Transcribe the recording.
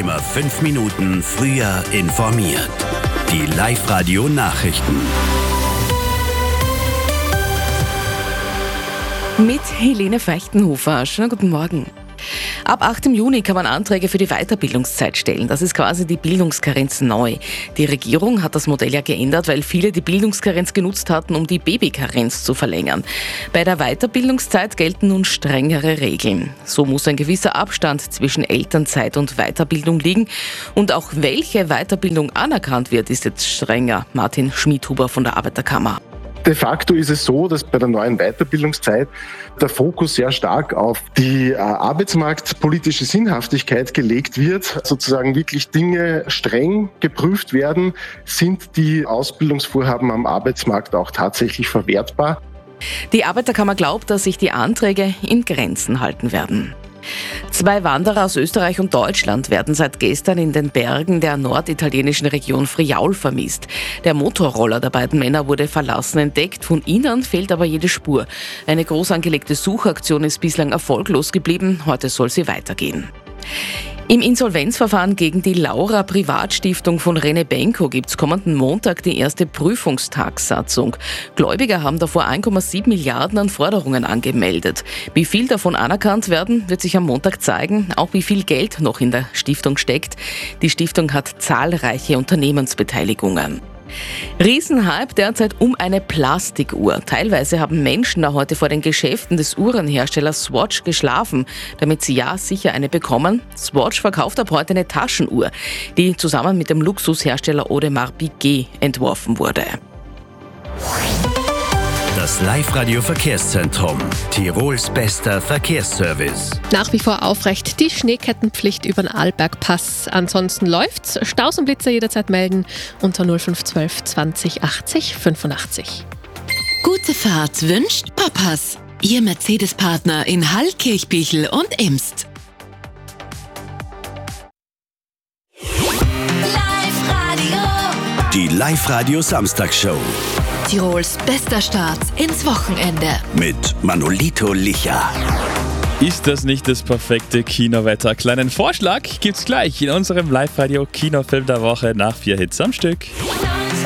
Immer 5 Minuten früher informiert. Die Live-Radio-Nachrichten. Mit Helene Feichtenhofer. Schönen guten Morgen. Ab 8. Juni kann man Anträge für die Weiterbildungszeit stellen. Das ist quasi die Bildungskarenz neu. Die Regierung hat das Modell ja geändert, weil viele die Bildungskarenz genutzt hatten, um die Babykarenz zu verlängern. Bei der Weiterbildungszeit gelten nun strengere Regeln. So muss ein gewisser Abstand zwischen Elternzeit und Weiterbildung liegen. Und auch welche Weiterbildung anerkannt wird, ist jetzt strenger. Martin Schmidhuber von der Arbeiterkammer. De facto ist es so, dass bei der neuen Weiterbildungszeit der Fokus sehr stark auf die arbeitsmarktpolitische Sinnhaftigkeit gelegt wird, sozusagen wirklich Dinge streng geprüft werden, sind die Ausbildungsvorhaben am Arbeitsmarkt auch tatsächlich verwertbar. Die Arbeiterkammer glaubt, dass sich die Anträge in Grenzen halten werden. 2 Wanderer aus Österreich und Deutschland werden seit gestern in den Bergen der norditalienischen Region Friaul vermisst. Der Motorroller der beiden Männer wurde verlassen entdeckt, von ihnen fehlt aber jede Spur. Eine groß angelegte Suchaktion ist bislang erfolglos geblieben, heute soll sie weitergehen. Im Insolvenzverfahren gegen die Laura Privatstiftung von Rene Benko gibt es kommenden Montag die erste Prüfungstagssatzung. Gläubiger haben davor 1,7 Milliarden an Forderungen angemeldet. Wie viel davon anerkannt werden, wird sich am Montag zeigen, auch wie viel Geld noch in der Stiftung steckt. Die Stiftung hat zahlreiche Unternehmensbeteiligungen. Riesenhype derzeit um eine Plastikuhr. Teilweise haben Menschen da heute vor den Geschäften des Uhrenherstellers Swatch geschlafen, damit sie ja sicher eine bekommen. Swatch verkauft ab heute eine Taschenuhr, die zusammen mit dem Luxushersteller Audemars Piguet entworfen wurde. Das Live-Radio-Verkehrszentrum. Tirols bester Verkehrsservice. Nach wie vor aufrecht die Schneekettenpflicht über den Arlbergpass. Ansonsten läuft's. Staus und Blitzer jederzeit melden unter 0512 20 80 85. Gute Fahrt wünscht Papas. Ihr Mercedes-Partner in Hall, Kirchbichel und Imst. Die Live-Radio-Samstagshow. Tirols bester Start ins Wochenende. Mit Manolito Licha. Ist das nicht das perfekte Kinowetter? Kleinen Vorschlag gibt's gleich in unserem Live-Radio-Kinofilm der Woche nach 4 Hits am Stück.